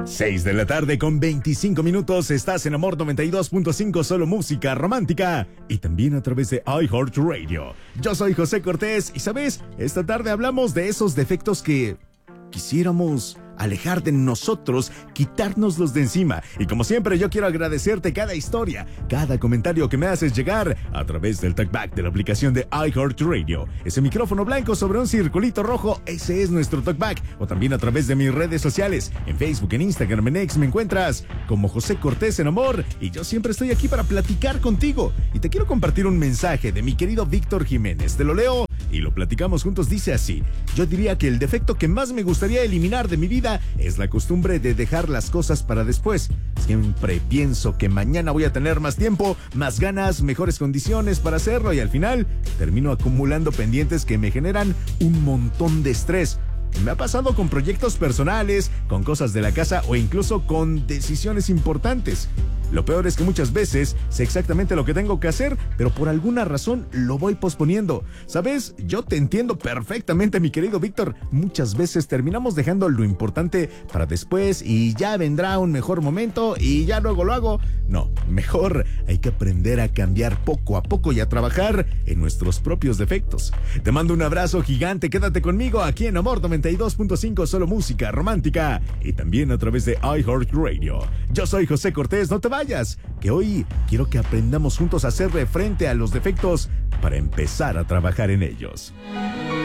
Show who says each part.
Speaker 1: 6 de la tarde con 25 minutos, estás en Amor 92.5, solo música romántica y también a través de iHeartRadio. Yo soy José Cortés y sabes, esta tarde hablamos de esos defectos que quisiéramos alejar de nosotros, quitárnoslos de encima. Y como siempre, yo quiero agradecerte cada historia, cada comentario que me haces llegar a través del talkback de la aplicación de iHeartRadio. Ese micrófono blanco sobre un circulito rojo, ese es nuestro talkback. O también a través de mis redes sociales, en Facebook, en Instagram, en X, me encuentras como José Cortés en Amor. Y yo siempre estoy aquí para platicar contigo. Y te quiero compartir un mensaje de mi querido Víctor Jiménez. Te lo leo y lo platicamos juntos. Dice así: yo diría que el defecto que más me gustaría eliminar de mi vida es la costumbre de dejar las cosas para después. Siempre pienso que mañana voy a tener más tiempo, más ganas, mejores condiciones para hacerlo y al final termino acumulando pendientes que me generan un montón de estrés. Me ha pasado con proyectos personales, con cosas de la casa o incluso con decisiones importantes. Lo peor es que muchas veces sé exactamente lo que tengo que hacer, pero por alguna razón lo voy posponiendo. ¿Sabes? Yo te entiendo perfectamente, mi querido Víctor. Muchas veces terminamos dejando lo importante para después y ya vendrá un mejor momento y ya luego lo hago. No, mejor hay que aprender a cambiar poco a poco y a trabajar en nuestros propios defectos. Te mando un abrazo gigante, quédate conmigo aquí en Amor 92.5, solo música romántica y también a través de iHeartRadio. Yo soy José Cortés, no te vayas, que hoy quiero que aprendamos juntos a hacerle frente a los defectos para empezar a trabajar en ellos.